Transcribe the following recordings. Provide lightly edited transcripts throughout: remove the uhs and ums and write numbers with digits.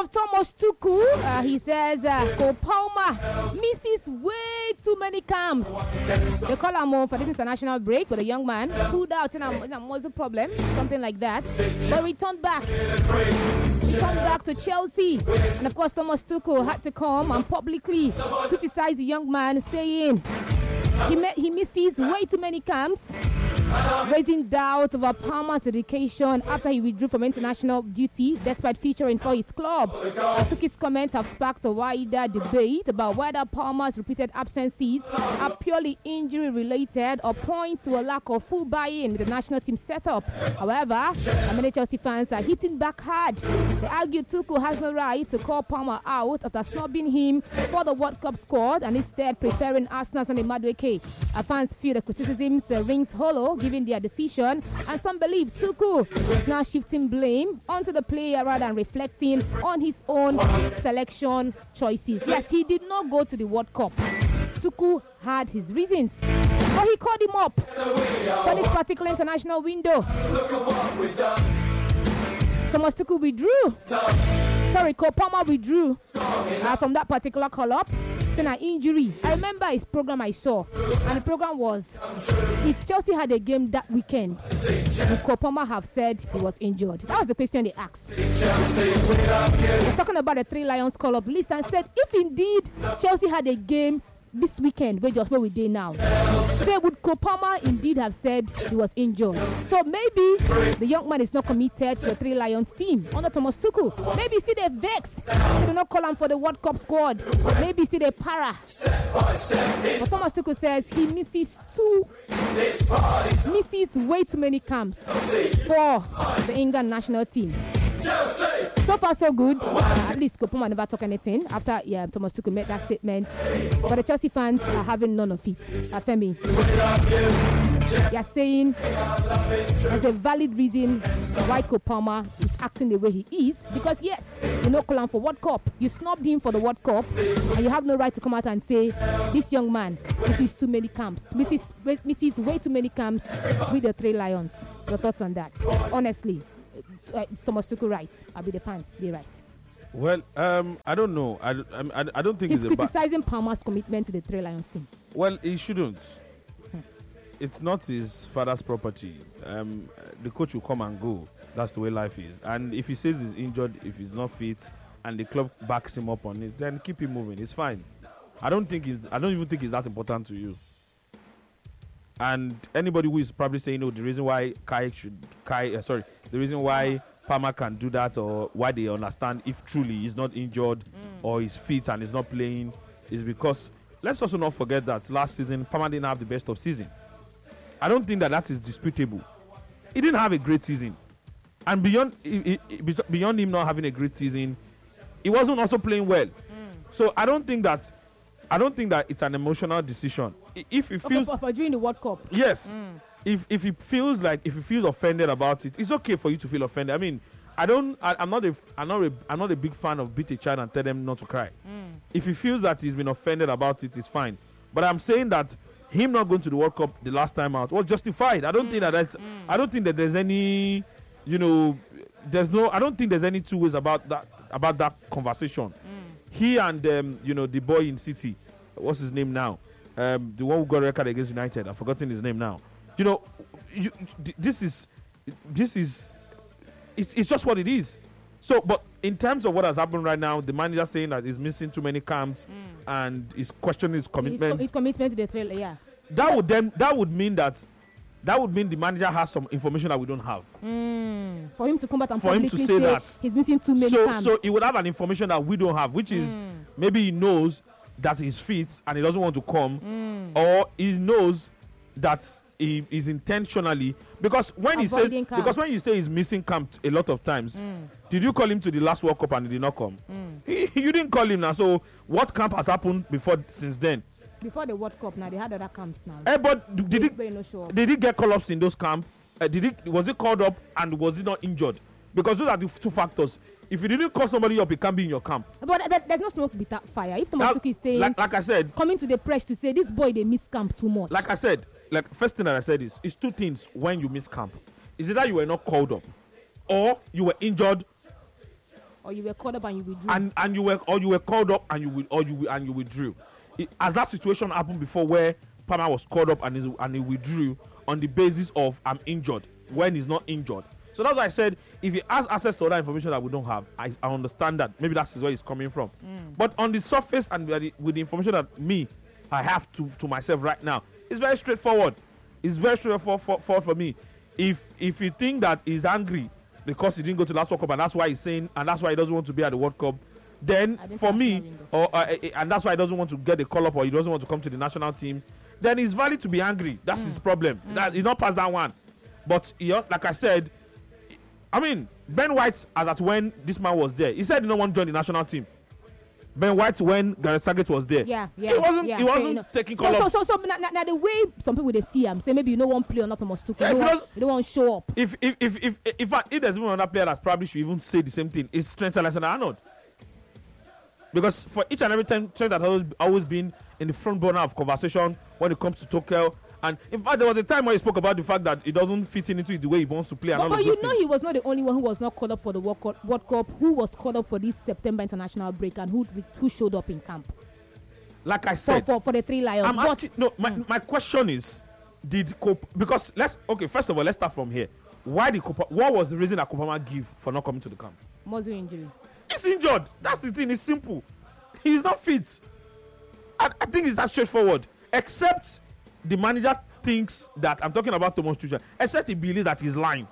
of Thomas Tuchel, he says Cole Palmer misses way too many camps. They call him on for this international break, but the young man pulled out in a muscle problem, something like that. But returned back. Returned back to Chelsea. And of course, Thomas Tuchel had to come and publicly criticize the young man, saying he misses way too many camps, raising doubt over Palmer's dedication after he withdrew from international duty despite featuring for his club. Tuchel's comments have sparked a wider debate about whether Palmer's repeated absences are purely injury-related or point to a lack of full buy-in with the national team setup. However, many Chelsea fans are hitting back hard. They argue Tuchel has no right to call Palmer out after snubbing him for the World Cup squad and instead preferring Arsenal's Sunday Madueke. Fans feel the criticisms rings hollow given their decision, and some believe Tuchel is now shifting blame onto the player rather than reflecting on his own selection choices. Yes, he did not go to the World Cup. Tuchel had his reasons, but he called him up for this particular international window. Thomas Tuchel withdrew. Cole Palmer withdrew from that particular call-up. It's an injury. I remember his program I saw, and the program was, if Chelsea had a game that weekend, would Cole Palmer have said he was injured? That was the question they asked. He was talking about the Three Lions call-up list and said, if indeed Chelsea had a game this weekend, where we did now, say would Cole Palmer indeed have said he was injured? So maybe the young man is not committed to the Three Lions team under Thomas Tuchel. Maybe still they vex. They do not call him for the World Cup squad. Maybe still they para. But Thomas Tuchel says he misses way too many camps for the England national team. So far, so good. At least Cole Palmer never talk anything after Thomas Tuchel made that statement. But the Chelsea fans are having none of it. Femi, they are saying there's a valid reason why Cole Palmer is acting the way he is. Because yes, you know, call him for World Cup. You snubbed him for the World Cup, and you have no right to come out and say this young man misses too many camps, misses way too many camps with the Three Lions. Your thoughts on that? Honestly. Is Thomas Tuchel right? I'll be the fans be right. Well, I don't know. I don't think he's criticizing Palmer's commitment to the Three Lions team. Well, he shouldn't. It's not his father's property. The coach will come and go. That's the way life is. And if he says he's injured, if he's not fit, and the club backs him up on it, then keep him moving. It's fine. I don't even think it's that important to you. And anybody who is probably saying, the reason why the reason why Palmer can do that, or why they understand if truly he's not injured or he's fit and he's not playing, is because let's also not forget that last season Palmer didn't have the best of season. I don't think that is disputable. He didn't have a great season, and beyond him not having a great season, he wasn't also playing well. So I don't think that it's an emotional decision. If he feels for during the World Cup, yes. If he feels offended about it, it's okay for you to feel offended. I mean, I'm not a big fan of beat a child and tell them not to cry. If he feels that he's been offended about it, it's fine. But I'm saying that him not going to the World Cup the last time out was justified. I don't think that there's any, I don't think there's any two ways about that conversation. He and the boy in City, what's his name now? The one who got a record against United. I've forgotten his name now. This is it's just what it is. So, but in terms of what has happened right now, the manager saying that he's missing too many camps and he's questioning his commitment. His commitment to the trailer, yeah. That would mean the manager has some information that we don't have. For him to come back and for him to say that he's missing too many camps. So he would have an information that we don't have, which is maybe he knows that he's fit and he doesn't want to come, or he knows that he is intentionally, because when you say he's missing camp a lot of times, did you call him to the last World Cup and he did not come? You didn't call him now. So what camp has happened since then? Before the World Cup, now they had other camps now. But did he get call-ups in those camps? Was he called up and was he not injured? Because those are the two factors. If you didn't call somebody up, it can't be in your camp. But there's no smoke without fire. If Thomas Tuchel is saying, like I said, coming to the press to say this boy they miss camp too much. Like I said, first thing that I said is, it's two things when you miss camp. Is it that you were not called up, or you were injured, Or you were called up and you withdrew. And you were called up and you withdrew. As that situation happened before, where Palmer was called up and he withdrew on the basis of I'm injured when he's not injured. So that's why I said if he has access to other information that we don't have, I understand that maybe that's where he's coming from. But on the surface and with the information that I have to myself right now, it's very straightforward. It's very straightforward for me. If you think that he's angry because he didn't go to the last World Cup and that's why he's saying and that's why he doesn't want to be at the World Cup, then for me, and that's why he doesn't want to get the call up or he doesn't want to come to the national team, then it's valid to be angry. That's his problem. That he's not past that one. But like I said, I mean, Ben White, as at when this man was there, he said he didn't want to join the national team. Ben White, when Gareth Southgate was there, he wasn't taking call up. So now the way some people they see him say maybe you know one play or not must you don't want to show up. If there's even another player that probably should even say the same thing, it's Trent Alexander-Arnold. Because for each and every time, Trent has always been in the front burner of conversation when it comes to Tuchel. And in fact, there was a time when he spoke about the fact that he doesn't fit into the way he wants to play. But you know, he was not the only one who was not called up for the World Cup, who was called up for this September international break, and who showed up in camp. Like I said, for the Three Lions. My question is, first of all, let's start from here. What was the reason that Kopama gave for not coming to the camp? Muscle injury. He's injured. That's the thing. It's simple. He's not fit. I think it's that straightforward. Except the manager thinks that I'm talking about Thomas Tuchel. Except he believes that he's lying.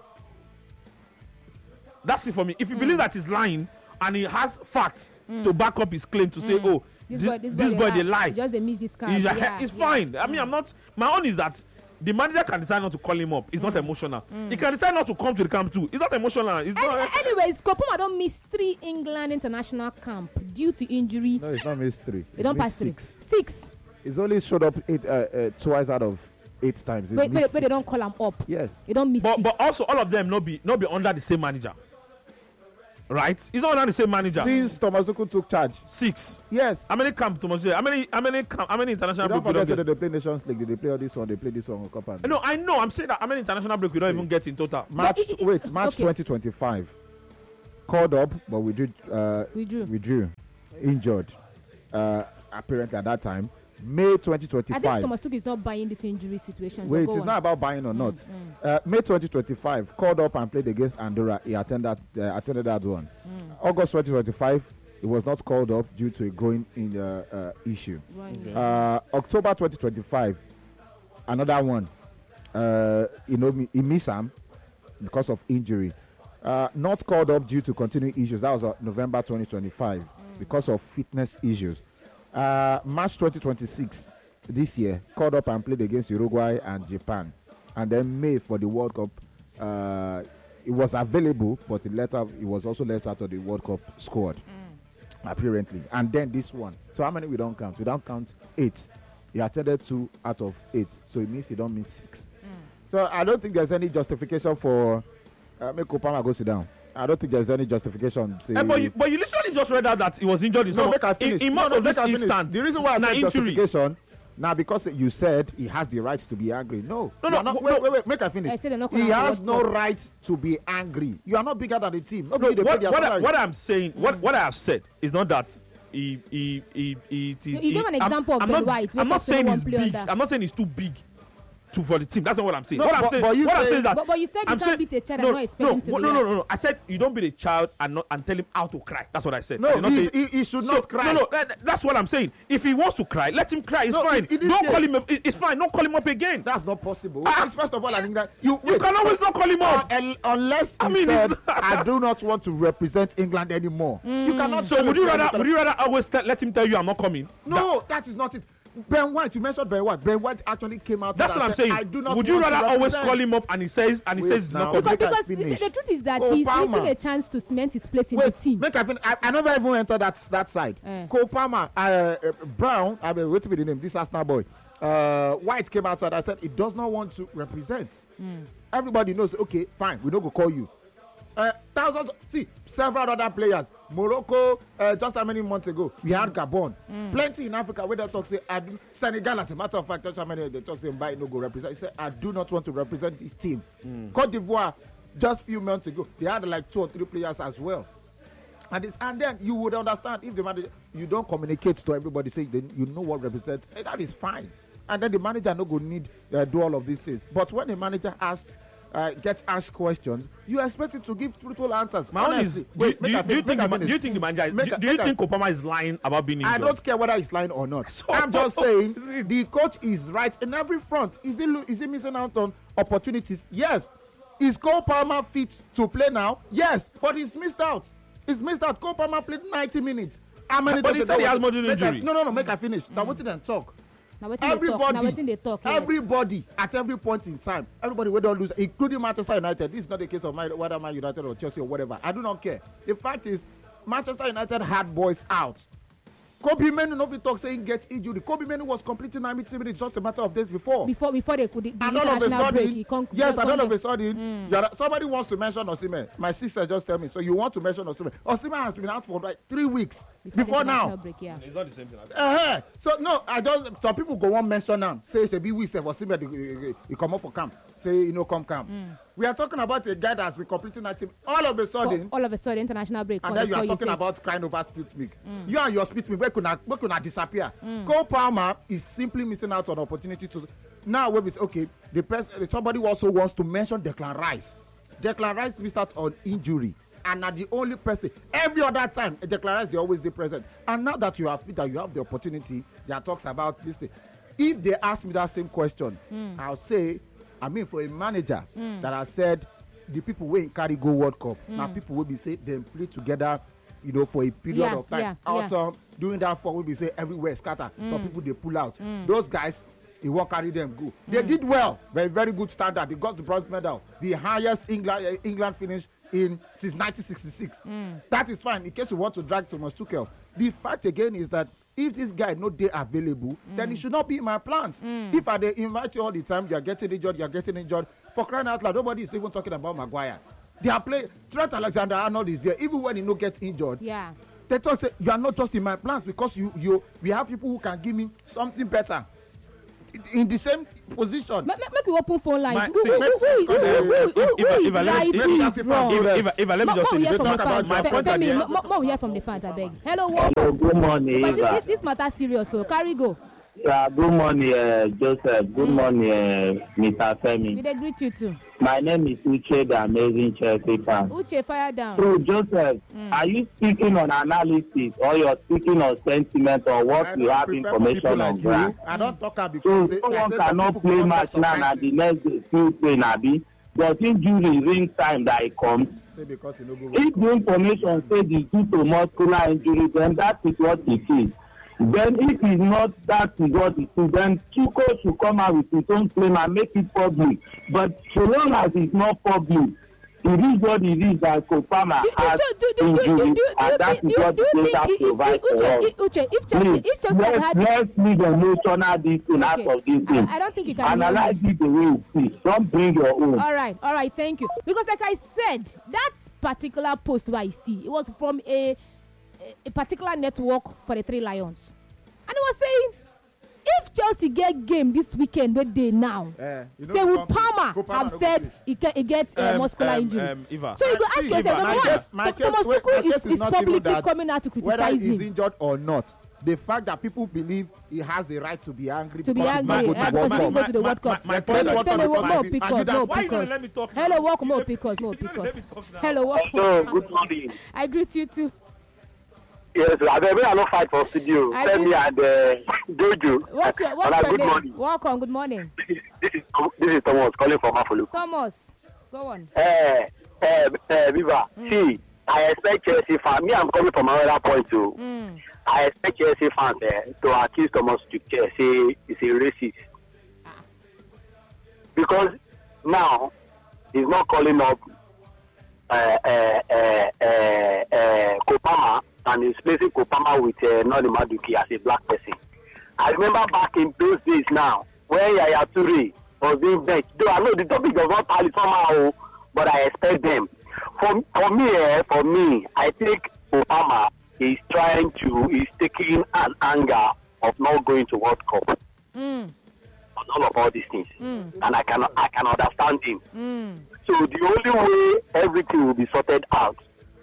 That's it for me. If he believes that he's lying and he has facts to back up his claim to say, "Oh, this boy they lie," just they miss this card. It's fine. I mean, I'm not. My own is that the manager can decide not to call him up. It's not emotional. He can decide not to come to the camp too. It's not emotional. Anyways, Kopama don't miss 3 England international camp due to injury. No, it's not missed 3. It don't pass 6. 6. He's only showed up twice out of 8 times. But they don't call him up. Yes. They don't miss 6. But also all of them not be under the same manager. Right? He's not under the same manager. Since Thomas Tuchel took charge. 6. Yes. How many camp Thomas Tuchel? How many international break we don't get? They play Nations League. They play all this one. They play this one. No, I know. I'm saying that how many international break we don't even get in total. March 2025. Called up, but we withdrew. Injured. Apparently at that time. May 2025. I think Thomas Tuchel is not buying this injury situation. Wait, it's not about buying or not. May 2025, called up and played against Andorra. He attended that one. August 2025, he was not called up due to a groin issue. October 2025, another one. He missed him because of injury. Not called up due to continuing issues. That was November 2025 because of fitness issues. March 2026, this year, called up and played against Uruguay and Japan. And then May for the World Cup, it was available, but it was also left out of the World Cup squad, apparently. And then this one. So how many we don't count? We don't count 8. He attended 2 out of 8. So it means he don't miss 6. So I don't think there's any justification for make Kopama go sit down. I don't think there's any justification. But you literally just read out that he was injured in most of this instance. The reason why I said justification, now because you said he has the right to be angry. No. Wait, make I finish. He has no right to be angry. You are not bigger than the team. What I'm saying, what I have said is not that he you give an example of Ben White. I'm not saying he's big. I'm not saying he's too big for the team. That's not what I'm saying. No, what I'm saying is that. But you said you can't beat a child and not expect him to react. No. I said you don't beat a child and tell him how to cry. That's what I said. No, he should not cry. No, that's what I'm saying. If he wants to cry, let him cry. It's fine. Don't call him up. It's fine. Don't call him up again. That's not possible. First of all, I think that you can always not call him up unless he said, "I do not want to represent England anymore." You cannot. So would you rather always let him tell you I'm not coming? No, that is not it. Ben White, you mentioned Ben White. Ben White actually came out. That's what I'm saying. Would you rather always call him up and he sasays he's not coming? Because the truth is that he's missing a chance to cement his place in the team. I never even entered that side. Kopama, Brown, wait to be the name. This Arsenal boy. White came outside. I said he does not want to represent. Everybody knows. Okay, fine. We don't go call you. Several other players. Morocco, just how many months ago, we had Gabon. Plenty in Africa where they talk say, Senegal, as a matter of fact, just how many they talk say, no go represent. He said, I do not want to represent this team. Cote d'Ivoire, just a few months ago, they had like 2 or 3 players as well. And then you would understand if the manager, you don't communicate to everybody, say then you know what represents, that is fine. And then the manager no go need do all of these things. But when the manager gets asked questions, you expect him to give truthful answers. My own is, do you think the manager, do you think Kopama is lying about being injured? I don't care whether he's lying or not. I'm just saying the coach is right in every front. Is he missing out on opportunities? Yes. Is Cole Palmer fit to play now? Yes. But he's missed out. Cole Palmer played 90 minutes. How many but he said he has moderate injury. No, make I finish. Now what did they talk? Everybody at every point in time, everybody we don't lose, including Manchester United. This is not the case of whether Man United or Chelsea or whatever. I do not care. The fact is, Manchester United had boys out. Kobe Menu no be talk saying get injured. Kobe Menu was completing 90 minutes just a matter of days before. Before they could and all of a sudden, all of a sudden, somebody wants to mention Osimhen. My sister just tell me, so you want to mention Osimhen? Osimhen has been out for like 3 weeks before now. Break, yeah. It's not the same thing. So no, some people go on mention now. Say it's a big week for Osimhen. You come up for camp. Say come camp. We are talking about a guy that's been completing 90 minutes. All of a sudden, international break. And then you are talking about crying over split milk. You and your split milk, where could not disappear? Cole Palmer is simply missing out on opportunity to. Now, when we say, okay, somebody also wants to mention Declan Rice. Declan Rice missed out on injury. And are the only person, every other time, Declan Rice, they always be present. And now that you have the opportunity, there are talks about this thing. If they ask me that same question, I'll say, for a manager that has said the people will carry go World Cup, now people will be say they play together, for a period of time. During that fall, will be say everywhere scatter. Some people they pull out. Those guys, he won't carry them go. They did well, very very good standard. They got the bronze medal, the highest England finish since 1966. That is fine. In case you want to drag Thomas Tuchel, the fact again is that if this guy not there available, then he should not be in my plans. If I invite you all the time, you're getting injured. For crying out loud, nobody is even talking about Maguire. They are playing. Trent Alexander-Arnold is there. Even when he not get injured, they talk say you are not just in my plans because we have people who can give me something better in the same position. Make we open phone lines. Who let me just say this. My point more hear from the fans, I beg. Hello, good morning, Eva. This matter serious, so carry go. Yeah, good morning, Joseph. Good morning, Mr. Femi. We greet you too. My name is Uche, the amazing Chelsea fan. Uche, fire down. So, Joseph, are you speaking on analysis or you're speaking on sentiment or what you have information on ground? I don't talk about because so no one cannot play match now and the next day still play Nabi. But injury ring time that it comes. If the information says it's due to muscular injury, then that is what it is. Then if it's not that is what it is, then Tuchel should come out with his own claim and make it public. But so long as it's not public, it is what it is that Kopama has injury, and that is what the data provides for us. Uche, if Chelsea had... Let's leave emotional this thing out of this thing. I don't think you can... Analyze it the way you see. Don't bring your own. All right, thank you. Because like I said, that particular post where I see, it was from a particular network for the Three Lions. And it was saying, if Chelsea get game this weekend, what day now? Say with Palmer have said he gets muscular injury. So you go ask yourself, Thomas Tuchel is publicly coming out to criticize whether him. he's injured or not. The fact that people believe he has the right to be angry because he didn't go to the World Cup. Why you don't let me talk? Hello, welcome, more because. Hello, welcome. So, good morning. I greet you too. Yes, I don't fight for studio. Tell me and Jojo. What's your good name? Morning. Welcome, good morning. This is Thomas calling from Afolu. Thomas, go on. Viva, see, I expect Chelsea fans. Me, I'm coming from another point too. I expect Chelsea fans to accuse Thomas Tuchel, say he's a racist. Because now he's not calling up Kopama and he's placing Kopama with Noni Madueke as a black person. I remember back in those days now, when Yaya Toure was being benched. Though I know the topic does not tally somehow, but I expect them. For me, I think Obama is taking an anger of not going to World Cup. On all these things. And I can understand him. So the only way everything will be sorted out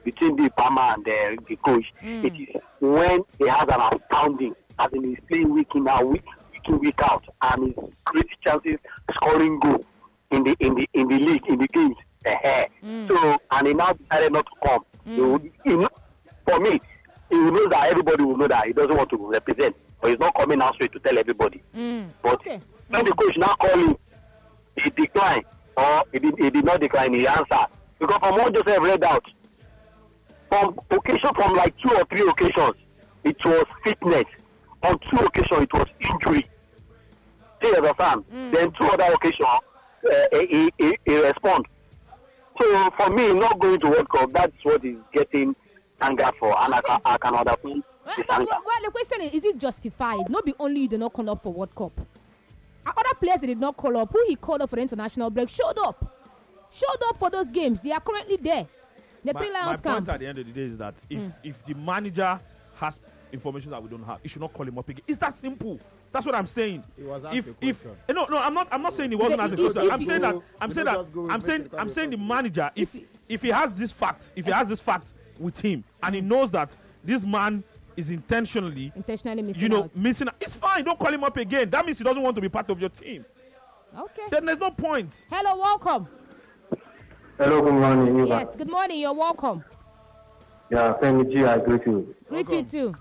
between the farmer and the coach. It is when he has an outstanding, as in he's playing week in week out, and he's creating chances, scoring goal in the league, in the games. So, and he now decided not to come. For me, he knows that everybody will know that he doesn't want to represent, but he's not coming out straight to tell everybody. But when the coach now call him, he declined, or he did not decline, he answered. Because from what Joseph read out, from like 2 or 3 occasions, it was fitness. On 2 occasions, it was injury. Do you understand? Then 2 other occasions, he responded. So for me, not going to World Cup, that's what he's getting anger for, and I can understand his anger. Well, the question is it justified? Not be only you did not call up for World Cup. Other players that did not call up, who he called up for the international break, showed up for those games. They are currently there. The Three Lions camp. My point at the end of the day is that if the manager has information that we don't have, he should not call him up again. It's that simple. That's what I'm saying. He was asked a question. No, I'm not saying he wasn't asked a question. I'm saying the manager, if he has this fact, with him, and he knows that this man is intentionally missing out, it's fine. Don't call him up again. That means he doesn't want to be part of your team. Okay. Then there's no point. Hello, welcome. Hello, good morning. Eva. Yes, good morning. You're welcome. Yeah, Femi G, I greet you. Greet you too.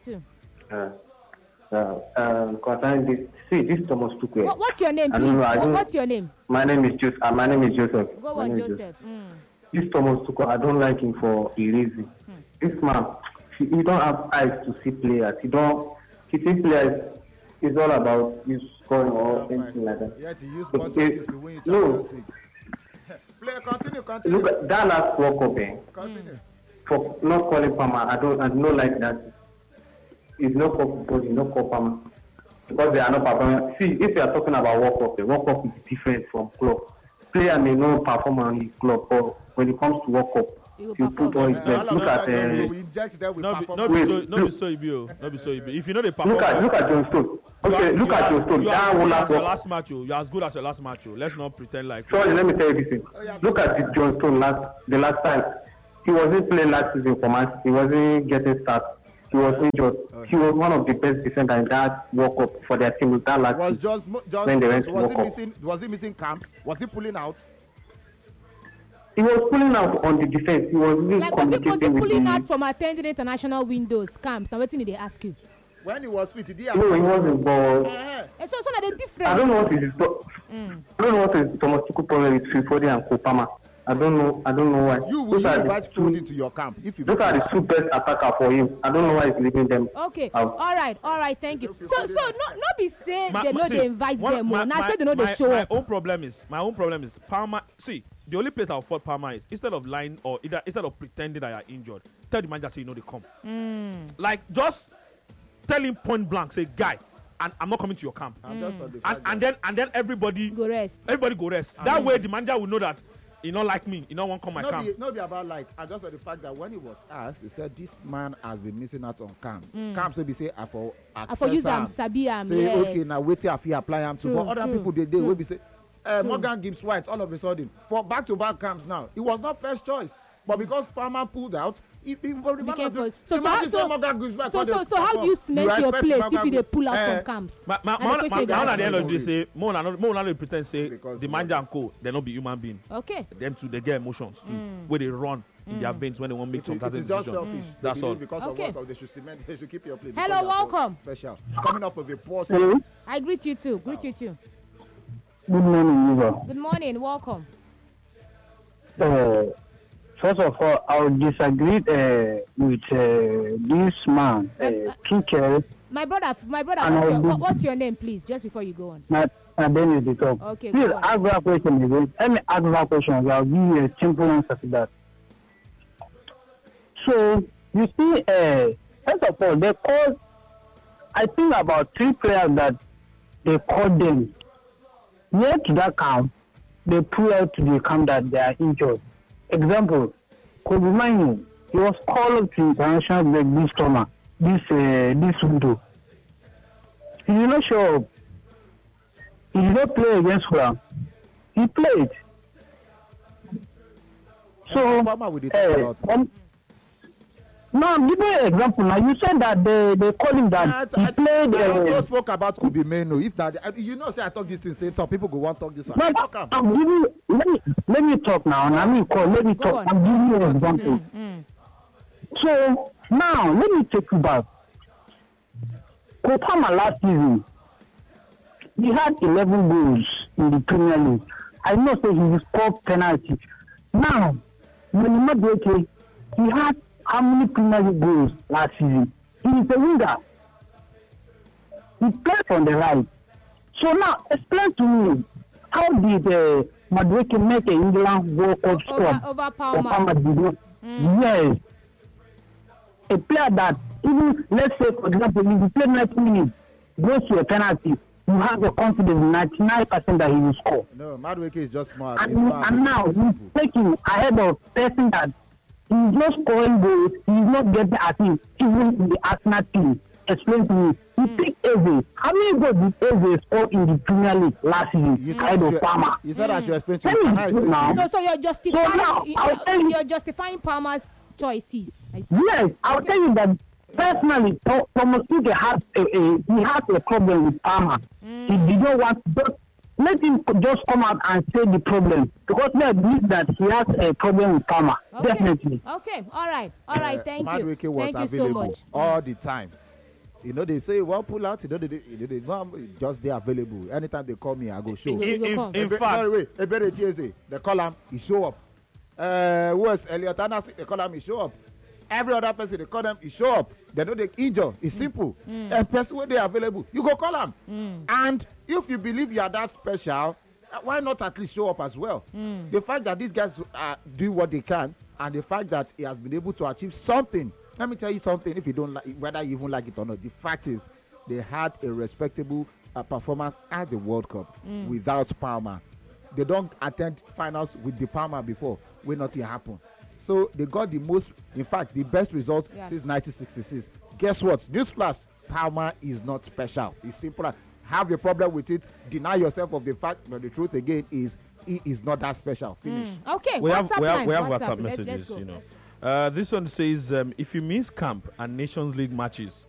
Concerning this Thomas Tuchel. What's your name, please? What's your name? My name is Joseph. Go on, Joseph. This Thomas Tuchel, I don't like him for a reason. This man, he don't have eyes to see players. He see players. It's all about his scoring or anything like that. Yeah, to use Portuguese to win Champions League. Continue. Look at that last World Cup. Continue. For not calling Palmer, I don't like that. It's no cup because it's no cup Palmer. Because they are not performing. See, if you are talking about World Cup, the World Cup is different from club. Player may not perform on his club, but when it comes to World Cup, you put all his best. Look at not be so Ibio. If you know the performance. Look at John Stones. Okay, look at John Stones. You are last match. You're as good as your last match. Let's not pretend like. Sorry, let me tell you this thing. Look at John Stones the last time. He wasn't playing last season for Man City. He wasn't getting started. He was injured. He was one of the best defenders in that World Cup for their team. That last when they went to World Cup. Was he missing camps? Was he pulling out? He was pulling out on the defense. He was really communicating with pulling out from attending international windows camps. I'm waiting. They ask you. When he was fit, did he have? No, he wasn't. But so they're different. I don't know what is Thomas Tuchel problem with Fifodi and Kopama. I don't know why. Will you invite food into your camp? Those are the two best attacker for him. I don't know why he's leaving them. Okay. All right. Thank you. So not be saying they invite them. Now say they know they show up. My own problem is Palmer. See, the only place I'll fault Palmer is instead of lying or instead of pretending that you're injured, tell the manager say you know they come. Like just tell him point blank, say guy, and I'm not coming to your camp. And then everybody go rest. That way the manager will know that. He not like me. He not want to come my camp. No be about like. I just saw the fact that when he was asked, he said this man has been missing out on camps. Camps will be say for use them, sabi am. Say yes. okay now wait till I feel apply am to. But other people they will be say Morgan Gibbs White all of a sudden for back-to-back camps now. It was not first choice, but because Palmer pulled out. So how do you cement your place if you pull out from camps? At the end of the day, say more not pretend say the manager and co they not be human being. Okay. Them too they get emotions too, where they run in their veins when they want to make some kind of decision. Selfish. That's all. Because of World Cup, they should cement. They should keep your place. Hello, welcome. Special. Coming up with a pause. I greet you too. Good morning, Eva. Good morning. Welcome. First of all, I would disagree with this man, Tuchel. My brother, what's your name, please, just before you go on? My name is the top. Okay, please ask that question again. Let me ask that question. I'll give you a simple answer to that. So, you see, first of all, they called, I think about 3 players that they called them. Near to that camp, they pull out to the camp that they are injured. Example, Kobe Manu, he was called up to international break this summer, this window. He did not show up. He did not play against Fulham. He played. So, No, I'm giving you an example. Now you said that they call him that he played. I also spoke about Kobe Meno. If that, you know, say I talk this thing, say some people go want to talk this one. But I'm giving. Let me talk now. And I mean, let me talk. I'm giving you an example. So now let me take you back. Kopama last season, he had 11 goals in the Premier League. I know say he scored penalty. Now, when Madueke, he had how many Premier League goals last season? He is a winger. He played on the right. So now, explain to me, how did Madueke make an England World Cup squad? Over Palmer. Yes. A player that, even, let's say, for example, if you play 90 minutes, goes to a penalty, you have the confidence 99% that he will score. No, Madueke is just smart. And now he's taking ahead of person that he's not scoring goals, he's not getting assist, even in the Arsenal team. Explain to me. He picked Eze. How many goals did Eze score in the Premier League last season ahead of Palmer? You said I should explain to you. So you're justifying you're justifying Palmer's choices. Yes, I'll tell you that personally, Thomas Tuchel has a problem with Palmer. He didn't want to let him just come out and say the problem, because I believe that he has a problem with Palmer. Okay. Definitely. Okay, all right, thank you. Madueke was Thank you available so much. all the time. You know, they say, well, pull out, they just they available. Anytime they call me, I go show. In fact, Ebere Chieze, they call him, he show up. Who else? Elliot Anas, they call him, he show up. Every other person, they call them, he show up. They know they injure. It's simple. A person when they are available, you go call them. And if you believe you are that special, why not at least show up as well? The fact that these guys do what they can, and the fact that he has been able to achieve something. Let me tell you something, if you don't like, whether you even like it or not, the fact is they had a respectable performance at the World Cup without Palmer. They don't attend finals with the Palmer before, when nothing happened. So they got the most, in fact, the best result since 1966. Guess what? Newsflash, Palmer is not special. It's simple. Have a problem with it, deny yourself of the fact, but the truth again is he is not that special. Finish. Okay, we have WhatsApp WhatsApp messages, you know. This one says, if you miss camp and Nations League matches,